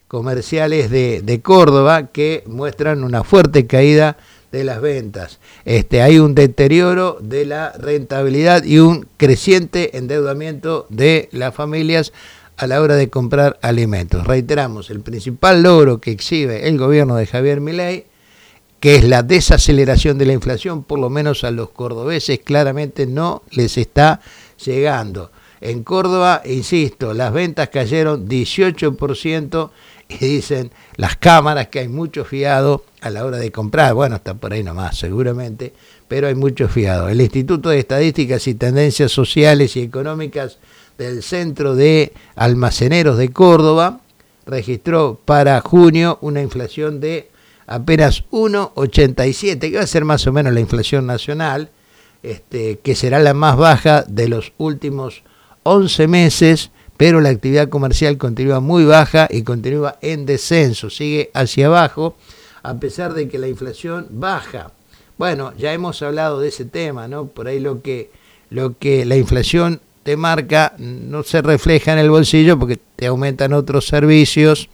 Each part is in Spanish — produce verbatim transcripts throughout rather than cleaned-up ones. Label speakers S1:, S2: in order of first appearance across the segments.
S1: comerciales de, de Córdoba que muestran una fuerte caída de las ventas. Este, hay un deterioro de la rentabilidad y un creciente endeudamiento de las familias a la hora de comprar alimentos. Reiteramos, el principal logro que exhibe el gobierno de Javier Milei, que es la desaceleración de la inflación, por lo menos a los cordobeses claramente no les está llegando. En Córdoba, insisto, las ventas cayeron dieciocho por ciento y dicen las cámaras que hay mucho fiado a la hora de comprar. Bueno, está por ahí nomás seguramente, pero hay mucho fiado. El Instituto de Estadísticas y Tendencias Sociales y Económicas del Centro de Almaceneros de Córdoba registró para junio una inflación de apenas uno coma ochenta y siete, que va a ser más o menos la inflación nacional, este, que será la más baja de los últimos once meses, pero la actividad comercial continúa muy baja y continúa en descenso, sigue hacia abajo, a pesar de que la inflación baja. Bueno, ya hemos hablado de ese tema, ¿no? Por ahí lo que, lo que la inflación te marca no se refleja en el bolsillo porque te aumentan otros servicios,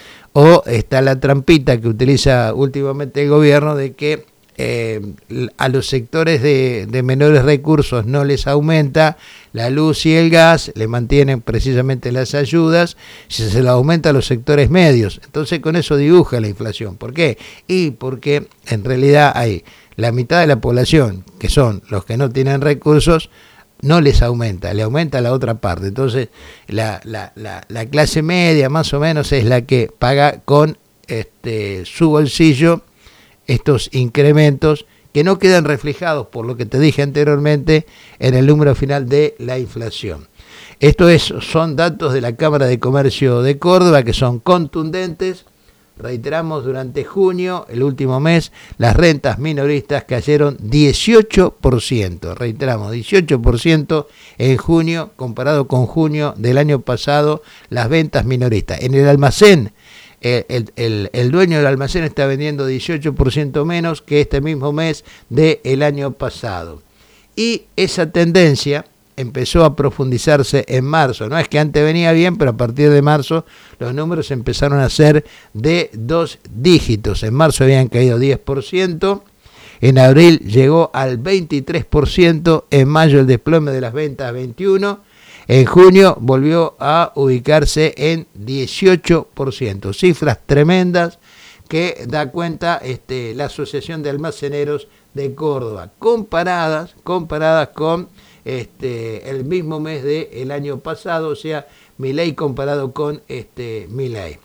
S1: o está la trampita que utiliza últimamente el gobierno de que eh, a los sectores de, de menores recursos no les aumenta la luz y el gas, le mantienen precisamente las ayudas, si se lo aumenta a los sectores medios. Entonces con eso dibuja la inflación. ¿Por qué? Y porque en realidad hay la mitad de la población, que son los que no tienen recursos, no les aumenta, le aumenta la otra parte. Entonces la, la, la, la clase media más o menos es la que paga con este, su bolsillo estos incrementos que no quedan reflejados, por lo que te dije anteriormente, en el número final de la inflación. Esto es, son datos de la Cámara de Comercio de Córdoba que son contundentes. Reiteramos, durante junio, el último mes, las rentas minoristas cayeron dieciocho por ciento. Reiteramos, dieciocho por ciento en junio, comparado con junio del año pasado, las ventas minoristas. En el almacén, el, el, el dueño del almacén está vendiendo dieciocho por ciento menos que este mismo mes del año pasado. Y esa tendencia empezó a profundizarse en marzo. No es que antes venía bien, pero a partir de marzo los números empezaron a ser de dos dígitos. En marzo habían caído diez por ciento, en abril llegó al veintitrés por ciento, en mayo el desplome de las ventas veintiuno por ciento, en junio volvió a ubicarse en dieciocho por ciento. Cifras tremendas que da cuenta este, la Asociación de Almaceneros de Córdoba, comparadas, comparadas con Este, el mismo mes del año pasado, o sea, Milei comparado con este, Milei.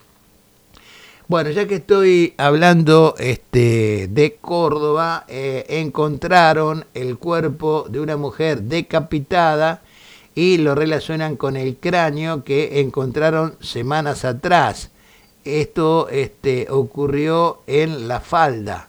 S1: Bueno, ya que estoy hablando este, de Córdoba, eh, encontraron el cuerpo de una mujer decapitada y lo relacionan con el cráneo que encontraron semanas atrás. Esto este, ocurrió en La Falda.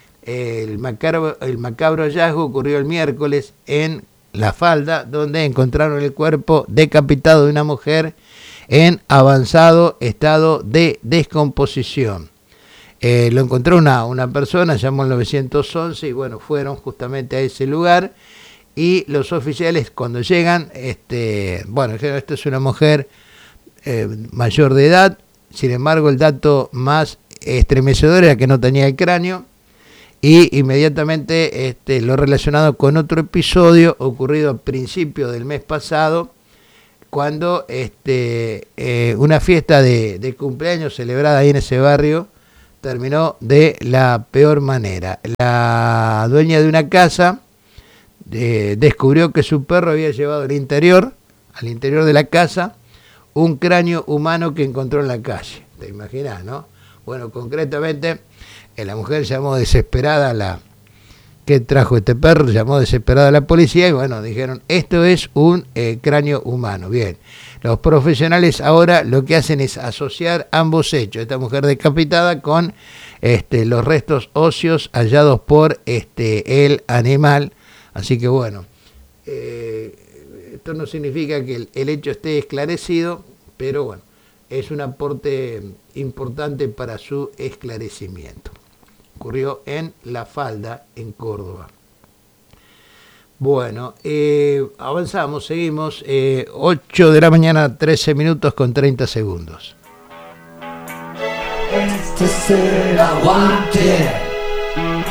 S1: El macabro, el macabro hallazgo ocurrió el miércoles en La Falda, donde encontraron el cuerpo decapitado de una mujer en avanzado estado de descomposición. Eh, lo encontró una, una persona, llamó al nueve once y bueno, fueron justamente a ese lugar y los oficiales cuando llegan, este, bueno, esta es una mujer eh, mayor de edad, sin embargo el dato más estremecedor era que no tenía el cráneo. Y inmediatamente este, lo relacionado con otro episodio ocurrido a principios del mes pasado, cuando este, eh, una fiesta de, de cumpleaños celebrada ahí en ese barrio terminó de la peor manera. La dueña de una casa eh, descubrió que su perro había llevado al interior, al interior de la casa, un cráneo humano que encontró en la calle. ¿Te imaginas, no? Bueno, concretamente, la mujer llamó desesperada a la que trajo este perro, llamó desesperada a la policía y bueno, dijeron, esto es un eh, cráneo humano. Bien, los profesionales ahora lo que hacen es asociar ambos hechos, esta mujer decapitada con este, los restos óseos hallados por este, el animal. Así que bueno, eh, esto no significa que el, el hecho esté esclarecido, pero bueno, es un aporte importante para su esclarecimiento. Ocurrió en La Falda, en Córdoba. Bueno, eh, avanzamos, seguimos. Eh, ocho de la mañana, trece minutos con treinta segundos.
S2: Este ser aguante.